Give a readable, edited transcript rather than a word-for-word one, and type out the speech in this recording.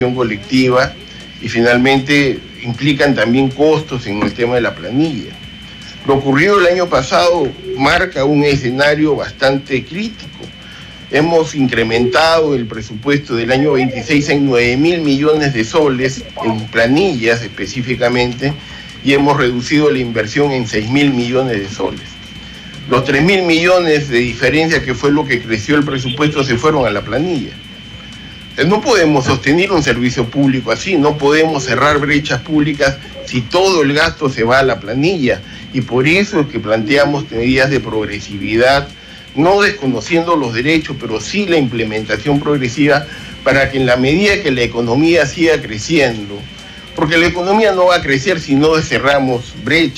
colectiva y finalmente implican también costos en el tema de la planilla. Lo ocurrido el año pasado marca un escenario bastante crítico. Hemos incrementado el presupuesto del año 26 en 9.000 millones de soles, en planillas específicamente, y hemos reducido la inversión en 6.000 millones de soles. Los 3.000 millones de diferencia, que fue lo que creció el presupuesto, se fueron a la planilla. No podemos sostener un servicio público así, no podemos cerrar brechas públicas si todo el gasto se va a la planilla. Y por eso es que planteamos medidas de progresividad, no desconociendo los derechos, pero sí la implementación progresiva para que en la medida que la economía siga creciendo, porque la economía no va a crecer si no cerramos brechas.